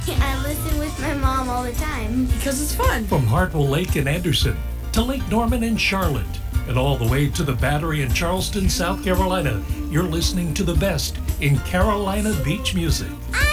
I listen with my mom all the time. Because it's fun. From Hartwell Lake in Anderson to Lake Norman in Charlotte and all the way to the Battery in Charleston, South Carolina, you're listening to the best in Carolina beach music.